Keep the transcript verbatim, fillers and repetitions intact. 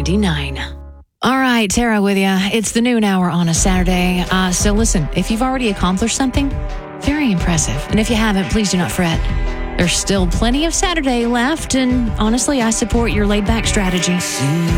ninety-nine. All right, Tara with you. It's the noon hour on a Saturday. Uh, so listen, if you've already accomplished something, very impressive. And if you haven't, please do not fret. There's still plenty of Saturday left, and honestly, I support your laid-back strategy.